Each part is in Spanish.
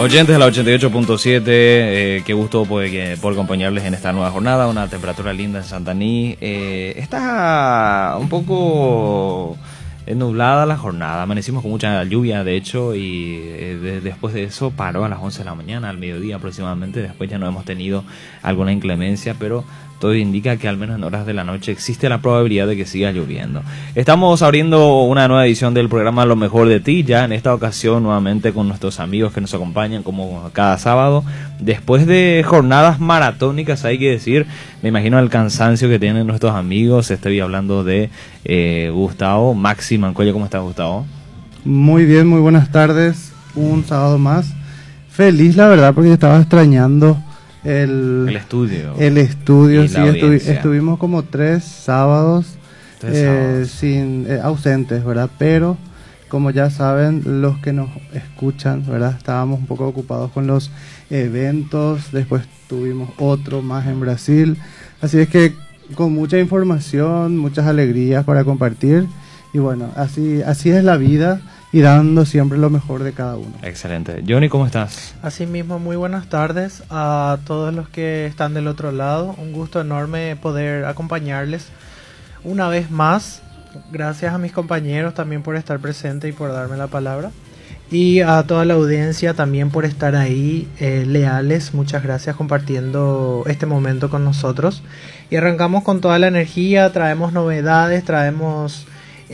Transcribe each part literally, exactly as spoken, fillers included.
Oyentes de la ochenta y ocho punto siete, eh, qué gusto por, que, por acompañarles en esta nueva jornada, una temperatura linda en Santaní. Eh, está un poco nublada la jornada, amanecimos con mucha lluvia de hecho y eh, de, después de eso paró a las once de la mañana, al mediodía aproximadamente, después ya no hemos tenido alguna inclemencia, pero todo indica que al menos en horas de la noche existe la probabilidad de que siga lloviendo. Estamos abriendo una nueva edición del programa Lo Mejor de Ti, ya en esta ocasión nuevamente con nuestros amigos que nos acompañan como cada sábado. Después de jornadas maratónicas, hay que decir, me imagino el cansancio que tienen nuestros amigos. Estoy hablando de eh, Gustavo Maxi Mancuello. ¿Cómo estás, Gustavo? Muy bien, muy buenas tardes. Un sábado más. Feliz, la verdad, porque estaba extrañando El, el estudio. El estudio, sí, estu audiencia. estuvimos como tres sábados, tres eh, sábados. sin eh, ausentes, ¿verdad? Pero, como ya saben, los que nos escuchan, ¿verdad? Estábamos un poco ocupados con los eventos, después tuvimos otro más en Brasil, así es que con mucha información, muchas alegrías para compartir, y bueno, así, así es la vida. Y dando siempre lo mejor de cada uno. Excelente. Johnny, ¿cómo estás? Asimismo, muy buenas tardes a todos los que están del otro lado. Un gusto enorme poder acompañarles una vez más. Gracias a mis compañeros también por estar presente y por darme la palabra. Y a toda la audiencia también por estar ahí, eh, leales. Muchas gracias compartiendo este momento con nosotros. Y arrancamos con toda la energía, traemos novedades, traemos...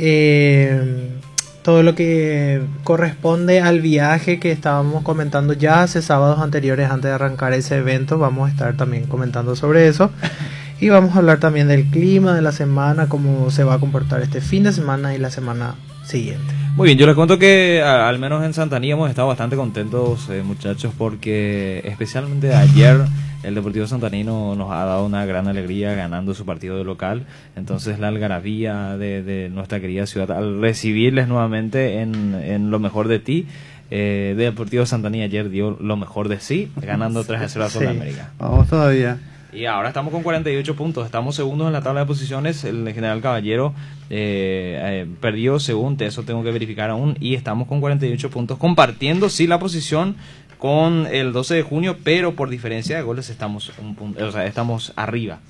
Eh, todo lo que corresponde al viaje que estábamos comentando ya hace sábados anteriores antes de arrancar ese evento. Vamos a estar también comentando sobre eso y vamos a hablar también del clima de la semana, cómo se va a comportar este fin de semana y la semana siguiente. Muy bien, yo les cuento que a, al menos en Santaní hemos estado bastante contentos, eh, muchachos, porque especialmente ayer el Deportivo Santanino nos ha dado una gran alegría ganando su partido de local. Entonces la algarabía de, de nuestra querida ciudad al recibirles nuevamente en, en Lo Mejor de Ti, eh, Deportivo Santaní ayer dio lo mejor de sí, ganando tres a cero a Sudamérica. Sí, vamos todavía. Y ahora estamos con cuarenta y ocho puntos, estamos segundos en la tabla de posiciones. El General Caballero eh, eh, perdió, según eso tengo que verificar aún, y estamos con cuarenta y ocho puntos, compartiendo sí la posición con el doce de junio, pero por diferencia de goles estamos un punto, o sea, estamos arriba.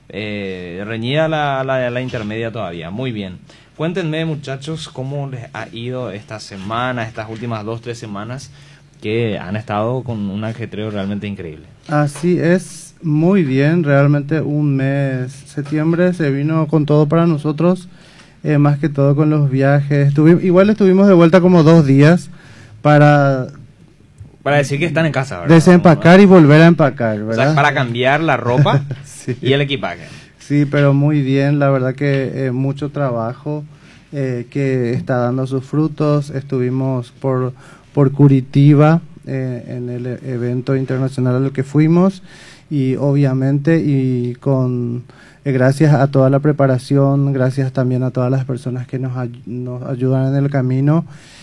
Eh, reñida la, la, la intermedia todavía. Muy bien. Cuéntenme, muchachos, cómo les ha ido esta semana, estas últimas dos, tres semanas que han estado con un ajetreo realmente increíble. Así es, muy bien, realmente un mes, septiembre se vino con todo para nosotros, eh, más que todo con los viajes. Estuvi igual estuvimos de vuelta como dos días para... Para decir que están en casa, ¿verdad? Desempacar y volver a empacar, ¿verdad? O sea, para cambiar la ropa sí. y el equipaje. Sí, pero muy bien, la verdad que eh, mucho trabajo eh, que está dando sus frutos. Estuvimos por, por Curitiba eh, en el evento internacional al que fuimos y obviamente y con eh, gracias a toda la preparación, gracias también a todas las personas que nos, ay nos ayudan en el camino.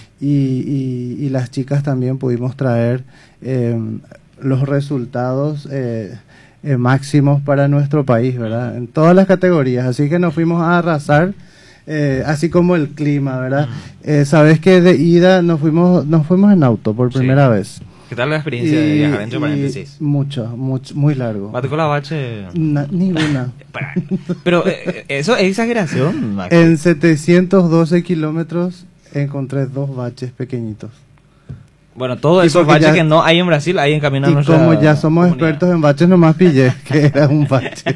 Y, y, y las chicas también pudimos traer eh, los resultados eh, eh, máximos para nuestro país, ¿verdad? En todas las categorías, así que nos fuimos a arrasar, eh, así como el clima, ¿verdad? Eh, Sabes que de ida nos fuimos nos fuimos en auto por primera sí. vez. ¿Qué tal la experiencia y, de viajar entre paréntesis? Mucho, mucho, muy largo. ¿Bate con la bache? Na, ninguna. Pero eh, eso es exageración, Max. En setecientos doce kilómetros encontré dos baches pequeñitos. Bueno, todos esos baches ya, que no hay en Brasil, hay en Camino a Y como ya somos comunidad. expertos en baches, nomás pillé que era un bache.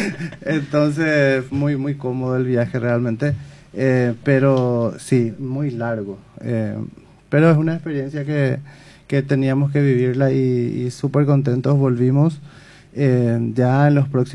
Entonces, muy, muy cómodo el viaje realmente. Eh, pero sí, muy largo. Eh, pero es una experiencia que, que teníamos que vivirla y, y súper contentos volvimos. Eh, ya en los próximos